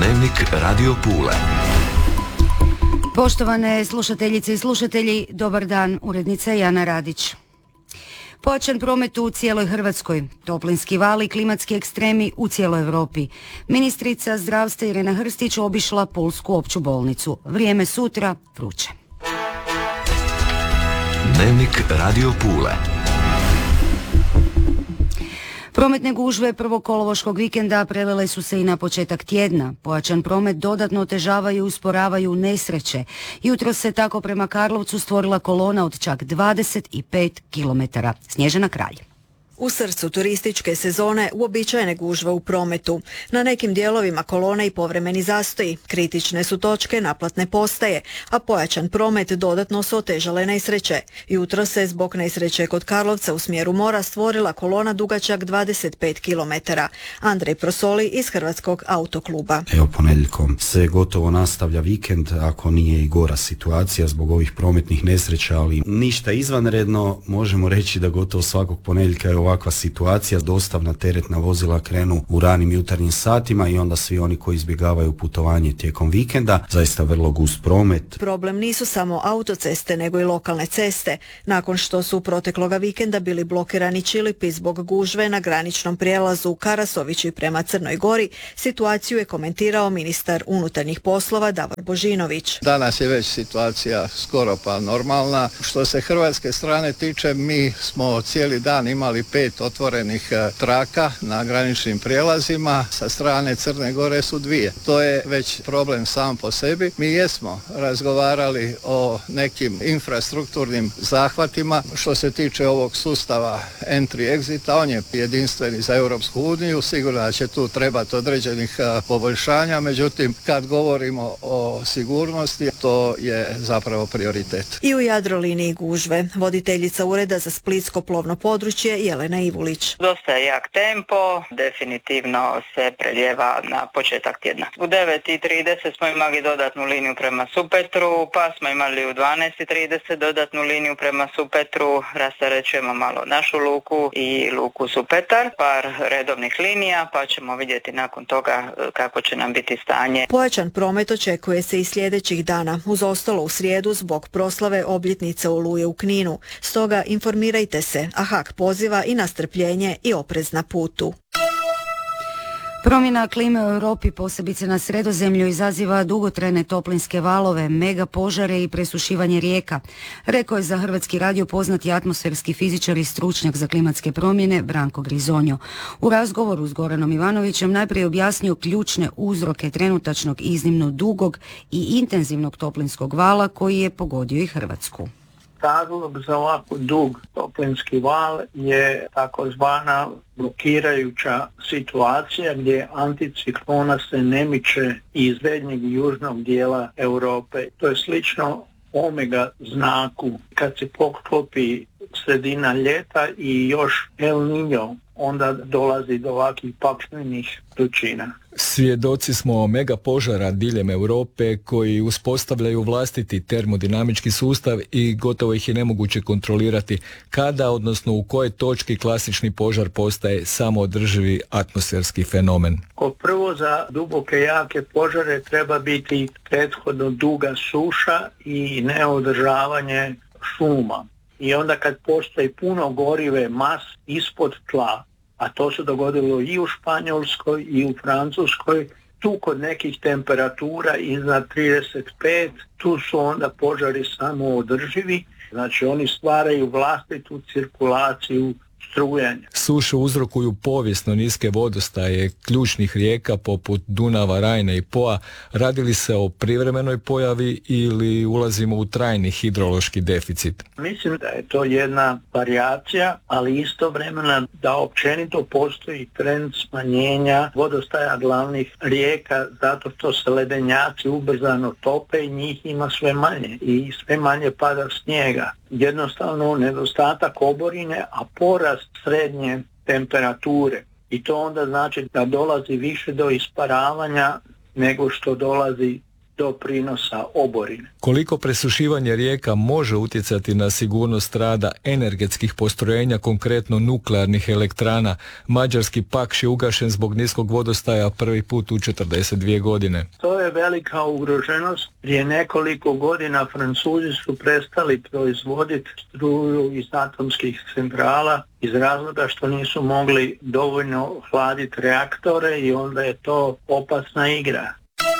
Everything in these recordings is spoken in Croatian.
Dnevnik Radio Pule. Poštovane slušateljice i slušatelji, dobar dan, urednica Jana Radić. Pojačan promet u cijeloj Hrvatskoj, toplinski val i klimatski ekstremi u cijeloj Europi. Ministrica zdravstva Irena Hrstić obišla Pulsku opću bolnicu. Vrijeme sutra, vruće. Dnevnik Radio Pule. Prometne gužve prvog kolovoškog vikenda prelile su se i na početak tjedna. Pojačan promet dodatno otežavaju i usporavaju nesreće. Jutros se tako prema Karlovcu stvorila kolona od čak 25 km. Snježana Kralj. U srcu turističke sezone uobičajene gužve u prometu. Na nekim dijelovima kolone i povremeni zastoji. Kritične su točke naplatne postaje, a pojačan promet dodatno su otežale nesreće. Jutro se zbog nesreće kod Karlovca u smjeru mora stvorila kolona dugačak 25 km. Andrej Prosoli iz Hrvatskog autokluba. Evo, ponedjeljkom se gotovo nastavlja vikend, ako nije i gora situacija zbog ovih prometnih nesreća, ali ništa izvanredno. Možemo reći da gotovo svakog ponedjeljka je ovakva situacija, dostavna teretna vozila krenu u ranim jutarnjim satima i onda svi oni koji izbjegavaju putovanje tijekom vikenda, zaista vrlo gust promet. Problem nisu samo autoceste, nego i lokalne ceste. Nakon što su protekloga vikenda bili blokirani Čilipi zbog gužve na graničnom prijelazu Karasovići prema Crnoj Gori, situaciju je komentirao ministar unutarnjih poslova Davor Božinović. Danas je već situacija skoro pa normalna. Što se hrvatske strane tiče, mi smo cijeli dan imali 5 otvorenih traka na graničnim prijelazima, sa strane Crne Gore su 2. To je već problem sam po sebi. Mi jesmo razgovarali o nekim infrastrukturnim zahvatima. Što se tiče ovog sustava entry-exita, on je jedinstveni za Europsku uniju, sigurno da će tu trebati određenih poboljšanja, međutim kad govorimo o sigurnosti, to je zapravo prioritet. I u Jadroliniji gužve. Voditeljica Ureda za splitsko plovno područje Jelena Ivulić. Dosta je jak tempo, definitivno se preljeva na početak tjedna. U 9:30 smo imali dodatnu liniju prema Supetru, pa smo imali u 12:30 dodatnu liniju prema Supetru, rasterećujemo malo našu luku i luku Supetar, par redovnih linija, pa ćemo vidjeti nakon toga kako će nam biti stanje. Pojačan promet očekuje se i sljedećih dana, uz ostalo u srijedu zbog proslave obljetnice Oluje u Kninu. Stoga informirajte se, a HAK poziva i na strpljenje i oprez na putu. Promjena klime u Europi, posebice na Sredozemlju, izaziva dugotrajne toplinske valove, mega požare i presušivanje rijeka, rekao je za Hrvatski radio poznati atmosferski fizičar i stručnjak za klimatske promjene Branko Grizonjo. U razgovoru s Goranom Ivanovićem najprije objasnio ključne uzroke trenutačnog iznimno dugog i intenzivnog toplinskog vala koji je pogodio i Hrvatsku. Razlog za ovako dug toplinski val je takozvana blokirajuća situacija gdje anticiklona se ne miče iz srednjeg i južnog dijela Europe. To je slično omega znaku. Kad se poklopi sredina ljeta i još El Niño, onda dolazi do ovakvih paklenih vrućina. Svjedoci smo mega požara diljem Europe koji uspostavljaju vlastiti termodinamički sustav i gotovo ih je nemoguće kontrolirati kada, odnosno u kojoj točki klasični požar postaje samoodrživi atmosferski fenomen. Prvo, za duboke jake požare treba biti prethodno duga suša i neodržavanje šuma. I onda kad postoji puno gorive mas ispod tla, a to se dogodilo i u Španjolskoj i u Francuskoj, tu kod nekih temperatura iznad 35, tu su onda požari samoodrživi, znači oni stvaraju vlastitu cirkulaciju strujanja. Suše uzrokuju povijesno niske vodostaje ključnih rijeka poput Dunava, Rajne i Poa. Radi li se o privremenoj pojavi ili ulazimo u trajni hidrološki deficit? Mislim da je to jedna varijacija, ali istovremeno da općenito postoji trend smanjenja vodostaja glavnih rijeka zato što se ledenjaci ubrzano tope i njih ima sve manje i sve manje pada snijega. Jednostavno nedostatak oborine, a porast srednje temperature. I to onda znači da dolazi više do isparavanja nego što dolazi doprinosa oborine. Koliko presušivanje rijeka može utjecati na sigurnost rada energetskih postrojenja, konkretno nuklearnih elektrana? Mađarski Pakš je ugašen zbog niskog vodostaja prvi put u 42 godine. To je velika ugroženost. Prije nekoliko godina Francuzi su prestali proizvoditi struju iz atomskih centrala iz razloga što nisu mogli dovoljno hladiti reaktore i onda je to opasna igra.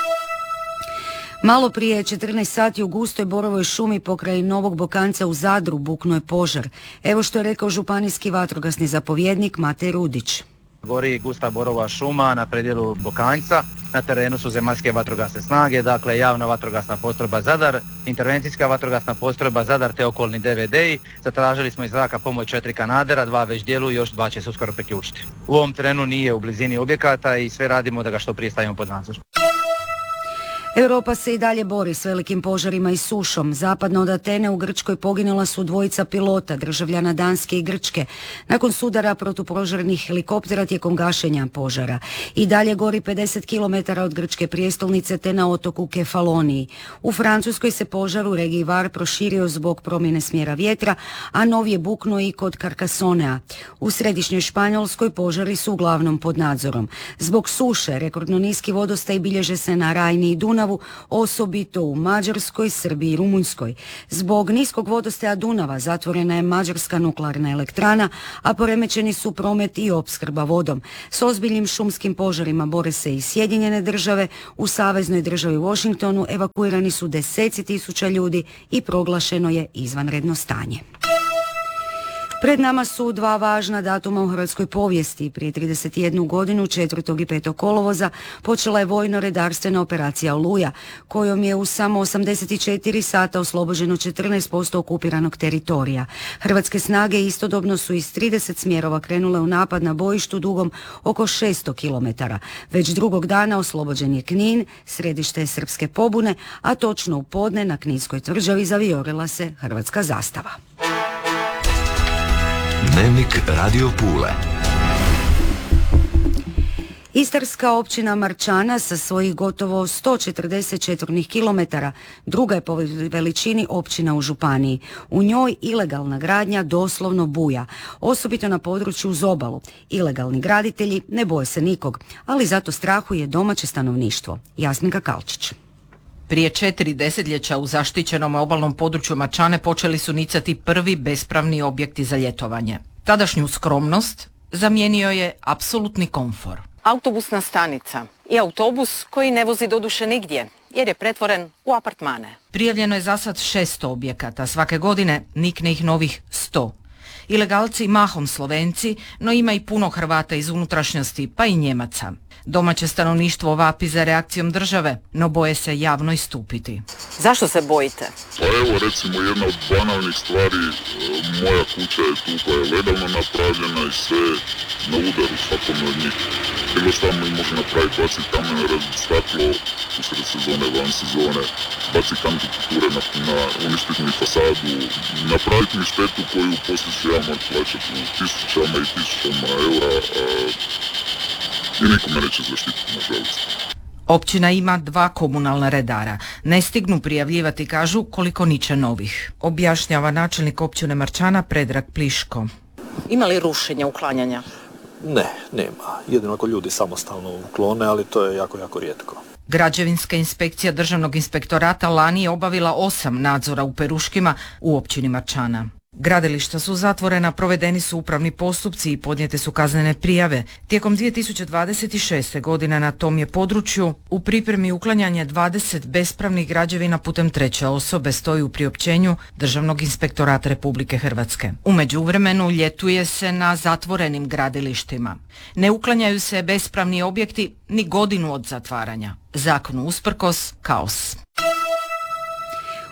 Malo prije 14 sati u gustoj borovoj šumi pokraj Novog Bokanca u Zadru buknuo je požar. Evo što je rekao županijski vatrogasni zapovjednik Matej Rudić. Gori gusta borova šuma na predjelu Bokanjca, na terenu su zemaljske vatrogasne snage, dakle javna vatrogasna postrojba Zadar, intervencijska vatrogasna postrojba Zadar te okolni DVD-i. Zatražili smo iz zraka pomoć 4 kanadera, 2 već djeluju, još 2 će se uskoro priključiti. U ovom trenu nije u blizini objekata i sve radimo da ga što prije stavimo pod nadzor. Europa se i dalje bori s velikim požarima i sušom. Zapadno od Atene u Grčkoj poginula su dvojica pilota, državljana Danske i Grčke, nakon sudara protupožarnih helikoptera tijekom gašenja požara. I dalje gori 50 km od grčke prijestolnice te na otoku Kefaloniji. U Francuskoj se požar u regiji Var proširio zbog promjene smjera vjetra, a nov je buknuo i kod Carcassonea. U središnjoj Španjolskoj požari su uglavnom pod nadzorom. Zbog suše rekordno niski vodostaj bilježe se na Rajni i Dunavu, osobito u Mađarskoj, Srbiji i Rumunjskoj. Zbog niskog vodostaja Dunava zatvorena je mađarska nuklearna elektrana, a poremećeni su promet i opskrba vodom. S ozbiljnim šumskim požarima bore se i Sjedinjene države. U saveznoj državi Washingtonu evakuirani su deseci tisuća ljudi i proglašeno je izvanredno stanje. Pred nama su dva važna datuma u hrvatskoj povijesti. Prije 31 godinu, 4. i 5. kolovoza, počela je vojno-redarstvena operacija Oluja, kojom je u samo 84 sata oslobođeno 14% okupiranog teritorija. Hrvatske snage istodobno su iz 30 smjerova krenule u napad na bojištu dugom oko 600 km. Već drugog dana oslobođen je Knin, središte srpske pobune, a točno u podne na Kninskoj tvrđavi zavijorila se hrvatska zastava. Dnevnik Radio Pule. Istarska općina Marčana sa svojih gotovo 140 četvornih kilometara druga je po veličini općina u županiji. U njoj ilegalna gradnja doslovno buja, osobito na području uz obalu. Ilegalni graditelji ne boje se nikog, ali zato strahuje domaće stanovništvo. Jasminka Kalčić. Prije 4 desetljeća u zaštićenom obalnom području Marčane počeli su nicati prvi bespravni objekti za ljetovanje. Tadašnju skromnost zamijenio je apsolutni komfor. Autobusna stanica i autobus koji ne vozi doduše nigdje jer je pretvoren u apartmane. Prijavljeno je zasad 600 objekata, svake godine nikne ih novih 100. Ilegalci mahom Slovenci, no ima i puno Hrvata iz unutrašnjosti, pa i Njemaca. Domaće stanovništvo vapi za reakcijom države, no boje se javno istupiti. Zašto se bojite? Pa evo recimo jedna od banalnih stvari, moja kuća je tu koja je legalno napravljena i sve na udaru svakome od njih. Bilo šta mi može napraviti, baci kamen, razbiti staklo, usred sezone, van sezone, baci kamen kulture na uništiti mi fasadu, napraviti mi štetu koju poslije ću ja moći plaćati u tisućama i tisućama eura, i nikome neće zaštititi, nažalost. Općina ima 2 komunalna redara. Ne stignu prijavljivati, kažu, koliko niče novih. Objašnjava načelnik općine Marčana Predrag Pliško. Ima li rušenja, uklanjanja? Ne, nema. Jedino ako ljudi samostalno uklone, ali to je jako, jako rijetko. Građevinska inspekcija Državnog inspektorata lani je obavila 8 nadzora u Peruškima u općini Marčana. Gradilišta su zatvorena, provedeni su upravni postupci i podnijete su kaznene prijave. Tijekom 2026. godine na tom je području u pripremi uklanjanje 20 bespravnih građevina putem treće osobe, stoji u priopćenju Državnog inspektorata Republike Hrvatske. U međuvremenu ljetuje se na zatvorenim gradilištima. Ne uklanjaju se bespravni objekti ni godinu od zatvaranja. Zakonu usprkos, kaos.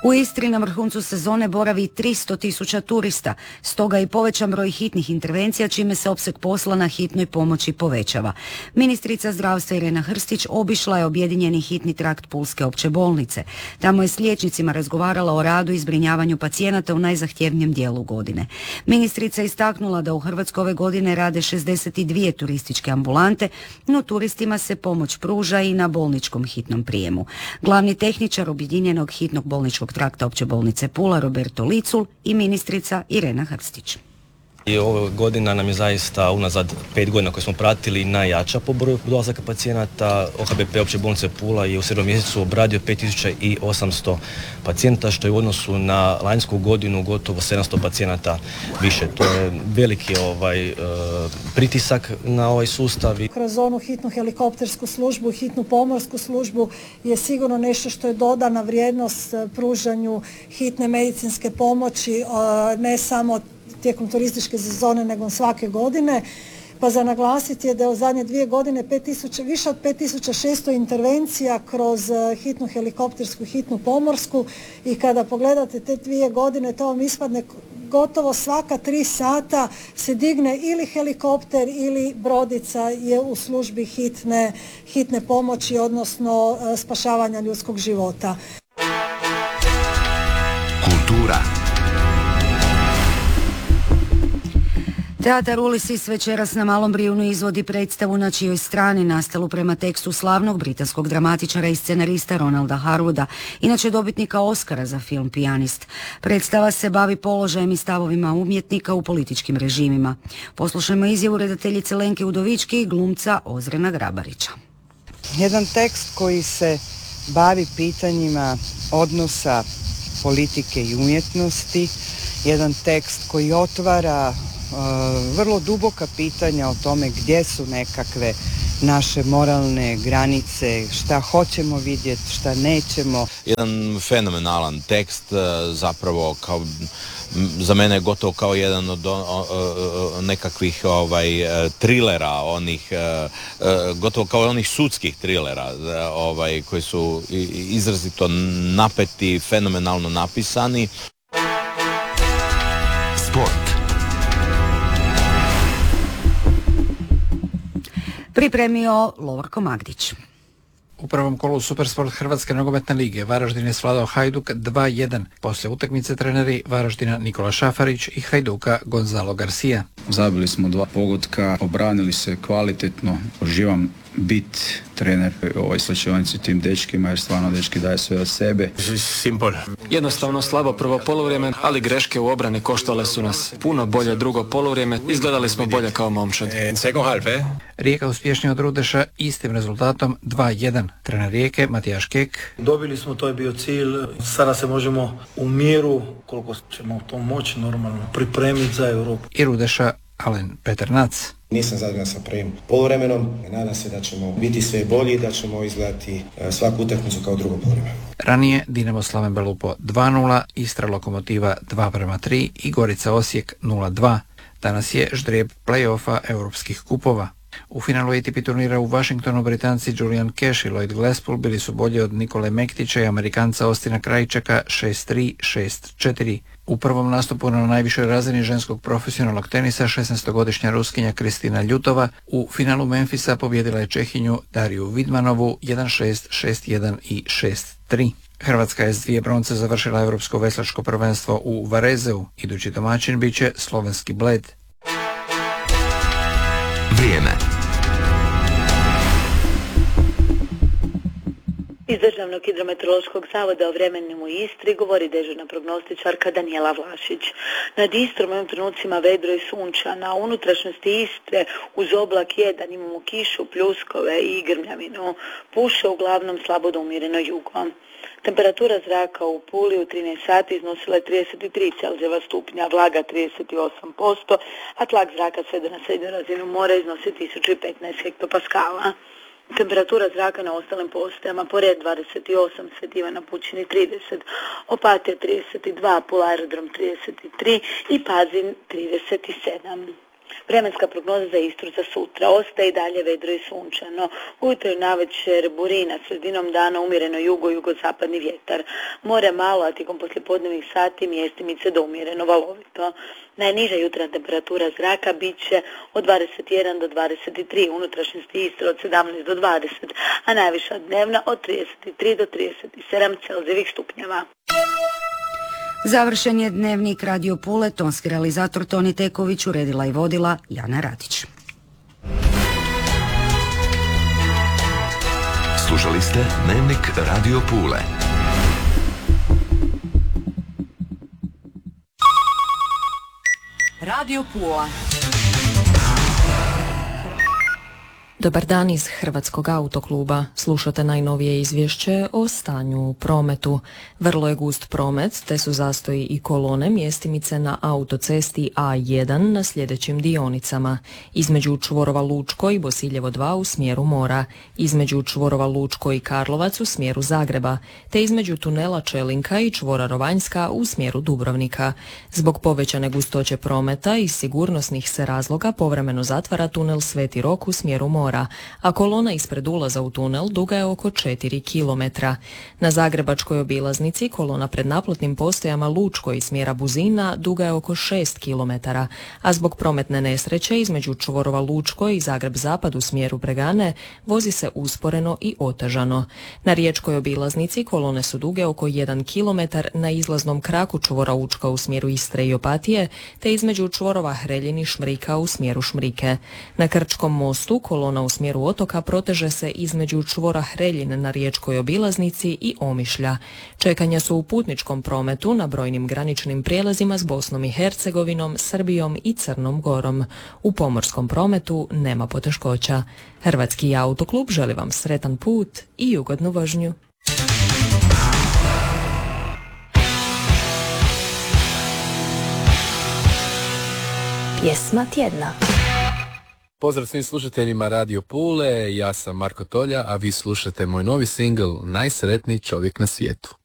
U Istri na vrhuncu sezone boravi 300.000 turista, stoga i povećan broj hitnih intervencija, čime se opseg posla na hitnoj pomoći povećava. Ministrica zdravstva Irena Hrstić obišla je objedinjeni hitni trakt Pulske opće bolnice. Tamo je s liječnicima razgovarala o radu i zbrinjavanju pacijenata u najzahtjevnijem dijelu godine. Ministrica je istaknula da u Hrvatskoj ove godine rade 62 turističke ambulante, no turistima se pomoć pruža i na bolničkom hitnom prijemu. Glavni tehničar objedinjenog hitnog bolničkog trakta opće bolnice Pula Roberto Licul i ministrica Irena Hrstić. I ova godina nam je zaista unazad 5 godina koje smo pratili najjača po broju dolazaka pacijenata. OHBP opće bolnice Pula je u 7. mjesecu obradio 5800 pacijenta, što je u odnosu na lanjsku godinu gotovo 700 pacijenata više. To je veliki pritisak na ovaj sustav. Kroz onu hitnu helikoptersku službu, hitnu pomorsku službu je sigurno nešto što je dodana vrijednost pružanju hitne medicinske pomoći, ne samo tijekom turističke sezone nego svake godine. Pa za naglasiti je da je u zadnje 2 godine više od 5600 intervencija kroz hitnu helikoptersku, hitnu pomorsku i kada pogledate te 2 godine to vam ispadne gotovo svaka 3 sata se digne ili helikopter ili brodica je u službi hitne pomoći, odnosno spašavanja ljudskog života. Kultura. Teatar Ulisis večeras na Malom Brijunu izvodi predstavu Na čijoj strani, nastalu prema tekstu slavnog britanskog dramatičara i scenarista Ronalda Harwooda, inače dobitnika Oscara za film Pijanist. Predstava se bavi položajem i stavovima umjetnika u političkim režimima. Poslušajmo izjavu redateljice Lenke Udovički i glumca Ozrena Grabarića. Jedan tekst koji se bavi pitanjima odnosa politike i umjetnosti, jedan tekst koji otvara vrlo duboka pitanja o tome gdje su nekakve naše moralne granice, šta hoćemo vidjeti, šta nećemo. Jedan fenomenalan tekst, zapravo kao, za mene je gotovo kao jedan od nekakvih trilera, gotovo kao onih sudskih trilera koji su izrazito napeti, fenomenalno napisani. Sport. Pripremio Lovorko Magdić. U prvom kolu Supersport Hrvatske nogometne lige Varaždin je svladao Hajduk 2-1. Poslije utakmice treneri Varaždina Nikola Šafarić i Hajduka Gonzalo Garcia. Zabili smo 2 pogotka, obranili se kvalitetno, uživam bit trener u ovoj slačionici tim dečkima jer stvarno dečki daje sve od sebe. Jednostavno slabo prvo poluvrijeme, ali greške u obrani koštale su nas. Puno bolje drugo poluvrijeme, izgledali smo bolje kao momčad. Rijeka uspješnija od Rudeša istim rezultatom 2-1. Trener Rijeke Matijaš Kek. Dobili smo, to je bio cilj, sada se možemo u miru, koliko ćemo to moći normalno, pripremiti za Europu. I Rudeša Alen Peternac. Nisam zadovoljan sa prvim poluvremenom, nadam se da ćemo biti sve bolji i da ćemo izgledati svaku utakmicu kao drugo poluvreme. Ranije Dinamo Slaven Belupo 2-0, Istra Lokomotiva 2-3 i Gorica Osijek 0-2. Danas je ždrijeb play-offa europskih kupova. U finalu ATP turnira u Washingtonu Britanci Julian Cash i Lloyd Glasspool bili su bolji od Nikole Mektića i Amerikanca Ostina Krajčeka 6-3, 6-4. U prvom nastupu na najvišoj razini ženskog profesionalnog tenisa 16-godišnja Ruskinja Kristina Ljutova u finalu Memfisa pobjedila je Čehinju Dariju Vidmanovu 1-6, 6-1 i 6-3. Hrvatska je s 2 bronce završila Europsko veslačko prvenstvo u Varezeu. Idući domaćin bit će slovenski Bled. Vrijeme. Iz Državnog hidrometeorološkog zavoda o vremenu u Istri govori dežurna prognostičarka Danijela Vlašić. Nad Istrom u ovim trenucima vedro i sunčano, a u unutrašnjosti Istre uz oblak 1 imamo kišu, pljuskove i grmljavinu. Puše uglavnom slabo do umjereno jugo. Temperatura zraka u Puli u 13 sati iznosila je 33 Celzijeva stupnja, vlaga 38%, a tlak zraka sve na srednju razinu mora iznosi 1015 hektopaskala. Temperatura zraka na ostalim postajama: Pored 28, Sveti Ivan na Pučini 30, Opatija 32, Pula aerodrom 33 i Pazin 37. Vremenska prognoza za Istru za sutra. Ostaje i dalje vedro i sunčano. Ujutro i navečer burina, sredinom dana umjereno jugozapadni vjetar. More malo, a tijekom poslijepodnevnih sati mjestimice do umjereno valovito. Najniža jutarnja temperatura zraka bit će od 21 do 23, unutrašnjosti Istre od 17 do 20, a najviša dnevna od 33 do 37 Celzijevih stupnjeva. Završen je dnevnik Radio Pule, tonski realizator Toni Teković, uredila i vodila Jana Radić. Slušali ste dnevnik Radio Pule. Radio Pula. Dobar dan iz Hrvatskog autokluba. Slušate najnovije izvješće o stanju u prometu. Vrlo je gust promet, te su zastoji i kolone mjestimice na autocesti A1 na sljedećim dionicama. Između čvorova Lučko i Bosiljevo 2 u smjeru mora, između čvorova Lučko i Karlovac u smjeru Zagreba, te između tunela Čelinka i čvora Rovanjska u smjeru Dubrovnika. Zbog povećane gustoće prometa i sigurnosnih se razloga povremeno zatvara tunel Sveti Rok u smjeru mora, a kolona ispred ulaza u tunel duga je oko 4 km. Na zagrebačkoj obilaznici kolona pred naplatnim postajama Lučko i smjera Buzina duga je oko 6 km, a zbog prometne nesreće između čvorova Lučko i Zagreb Zapad u smjeru Bregane vozi se usporeno i otežano. Na riječkoj obilaznici kolone su duge oko 1 km na izlaznom kraku čvora Učka u smjeru Istre i Opatije, te između čvorova Hreljin i Šmrika u smjeru Šmrike. Na Krčkom mostu kolona u smjeru otoka proteže se između čvora Hreljin na riječkoj obilaznici i Omišlja. Čekanja su u putničkom prometu na brojnim graničnim prijelazima s Bosnom i Hercegovinom, Srbijom i Crnom Gorom. U pomorskom prometu nema poteškoća. Hrvatski autoklub želi vam sretan put i ugodnu vožnju. Pjesma tjedna. Pozdrav svim slušateljima Radio Pule, ja sam Marko Tolja, a vi slušate moj novi singl Najsretniji čovjek na svijetu.